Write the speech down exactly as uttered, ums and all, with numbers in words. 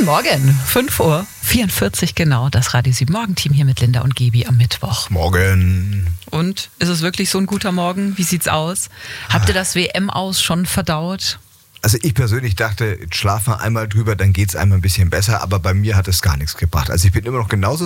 Morgen, fünf Uhr vierundvierzig genau, das Radio sieben Morgenteam hier mit Linda und Gebi am Mittwoch. Morgen. Und ist es wirklich so ein guter Morgen? Wie sieht's aus? Habt ihr das W M-Aus schon verdaut? Also ich persönlich dachte, jetzt schlafen wir einmal drüber, dann geht's einmal ein bisschen besser, aber bei mir hat es gar nichts gebracht. Also ich bin immer noch genauso